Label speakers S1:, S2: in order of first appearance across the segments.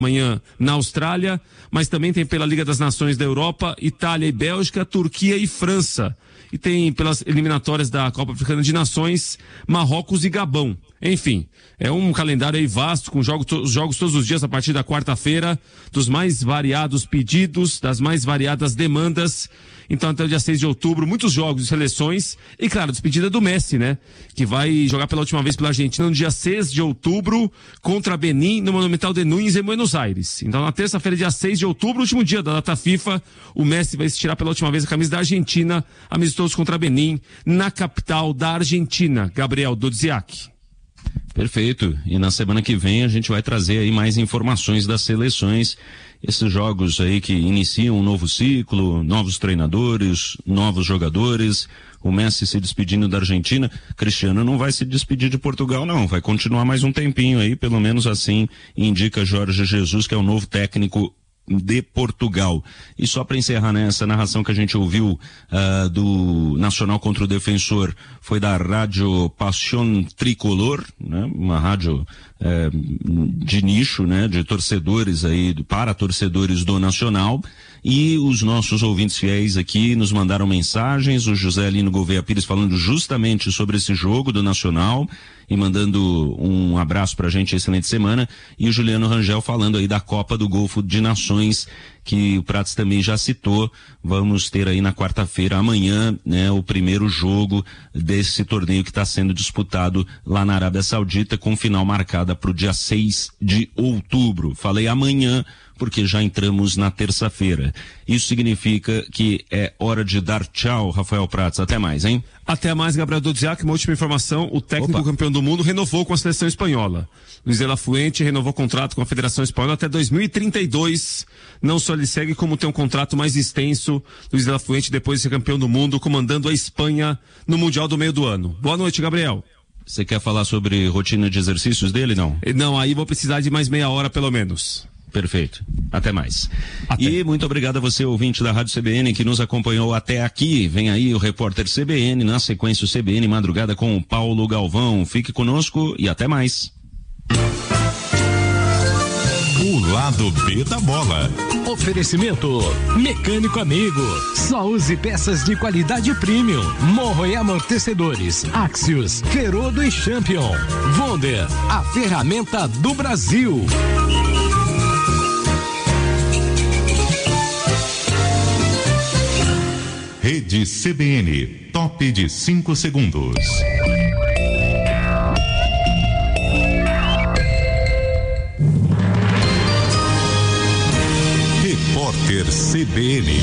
S1: amanhã na Austrália, mas também tem pela Liga das Nações da Europa, Itália e Bélgica, Turquia e França. E tem pelas eliminatórias da Copa Africana de Nações, Marrocos e Gabão. Enfim, é um calendário aí vasto, com jogos todos os dias a partir da quarta-feira, dos mais variados pedidos, das mais variadas demandas. Então, até o dia 6 de outubro, muitos jogos de seleções. E, claro, despedida do Messi, né? Que vai jogar pela última vez pela Argentina no dia 6 de outubro contra Benin, no Monumental de Núñez, em Buenos Aires. Então, na terça-feira, dia 6 de outubro, último dia da data FIFA, o Messi vai se tirar pela última vez a camisa da Argentina, amistosos contra Benin, na capital da Argentina. Gabriel Dodziak.
S2: Perfeito. E na semana que vem a gente vai trazer aí mais informações das seleções. Esses jogos aí que iniciam um novo ciclo, novos treinadores, novos jogadores, o Messi se despedindo da Argentina. Cristiano não vai se despedir de Portugal, não, vai continuar mais um tempinho aí, pelo menos assim indica Jorge Jesus, que é o novo técnico de Portugal. E só para encerrar, né, essa narração que a gente ouviu do Nacional contra o Defensor foi da Rádio Paixão Tricolor, né, uma rádio de nicho, né, de torcedores aí, para torcedores do Nacional. E os nossos ouvintes fiéis aqui nos mandaram mensagens, o José Lino Gouveia Pires falando justamente sobre esse jogo do Nacional e mandando um abraço pra gente, excelente semana, e o Juliano Rangel falando aí da Copa do Golfo de Nações, que o Prats também já citou. Vamos ter aí na quarta-feira, amanhã, né, o primeiro jogo desse torneio que está sendo disputado lá na Arábia Saudita, com final marcada para o dia 6 de outubro. Falei amanhã, porque já entramos na terça-feira. Isso significa que é hora de dar tchau, Rafael Prats. Até mais, hein?
S1: Até mais, Gabriel Dodziak. Uma última informação: o técnico campeão do mundo renovou com a seleção espanhola. Luiz de la Fuente renovou o contrato com a Federação Espanhola até 2032. Não só ele segue, como tem um contrato mais extenso. Luiz de la Fuente, depois de ser campeão do mundo, comandando a Espanha no Mundial do meio do ano. Boa noite, Gabriel.
S2: Você quer falar sobre rotina de exercícios dele, não?
S1: Não, aí vou precisar de mais meia hora, pelo menos.
S2: Perfeito. Até mais.
S1: Até.
S2: E muito obrigado a você, ouvinte da Rádio CBN, que nos acompanhou até aqui. Vem aí o repórter CBN, na sequência o CBN Madrugada com o Paulo Galvão. Fique conosco e até mais.
S3: O lado B da bola.
S4: Oferecimento Mecânico Amigo. Só use peças de qualidade premium. Morro e amortecedores. Axios, Ferodo e Champion. Wonder, a ferramenta do Brasil.
S3: Rede CBN, top de 5 segundos. Repórter CBN.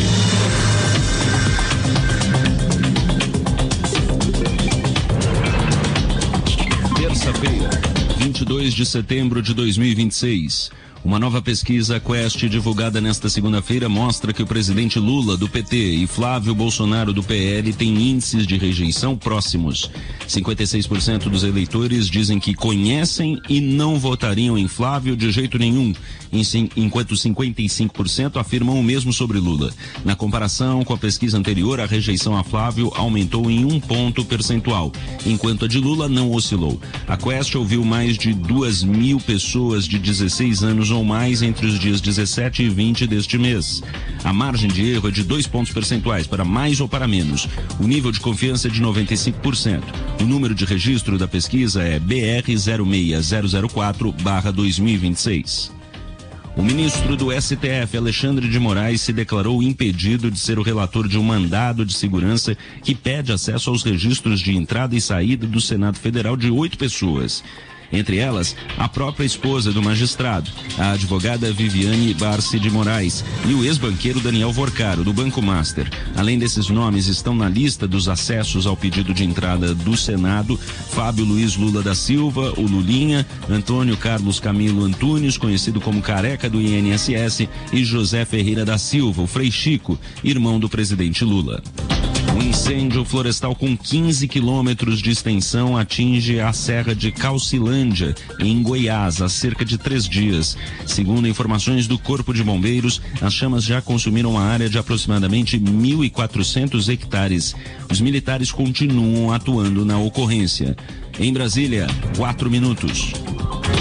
S2: Terça-feira, 22 de setembro de 2026. Uma nova pesquisa Quest divulgada nesta segunda-feira mostra que o presidente Lula, do PT, e Flávio Bolsonaro, do PL, têm índices de rejeição próximos. 56% dos eleitores dizem que conhecem e não votariam em Flávio de jeito nenhum, enquanto 55% afirmam o mesmo sobre Lula. Na comparação com a pesquisa anterior, a rejeição a Flávio aumentou em 1 ponto percentual, enquanto a de Lula não oscilou. A Quest ouviu mais de 2.000 pessoas de 16 anos ou mais entre os dias 17 e 20 deste mês. A margem de erro é de 2 pontos percentuais, para mais ou para menos. O nível de confiança é de 95%. O número de registro da pesquisa é BR 06004/2026. O ministro do STF, Alexandre de Moraes, se declarou impedido de ser o relator de um mandado de segurança que pede acesso aos registros de entrada e saída do Senado Federal de 8 pessoas. Entre elas, a própria esposa do magistrado, a advogada Viviane Barci de Moraes, e o ex-banqueiro Daniel Vorcaro, do Banco Master. Além desses nomes, estão na lista dos acessos ao pedido de entrada do Senado Fábio Luiz Lula da Silva, o Lulinha, Antônio Carlos Camilo Antunes, conhecido como Careca do INSS, e José Ferreira da Silva, o Frei Chico, irmão do presidente Lula. Um incêndio florestal com 15 quilômetros de extensão atinge a Serra de Caucilândia, em Goiás, há cerca de 3 dias. Segundo informações do Corpo de Bombeiros, as chamas já consumiram uma área de aproximadamente 1.400 hectares. Os militares continuam atuando na ocorrência. Em Brasília, 4 minutos.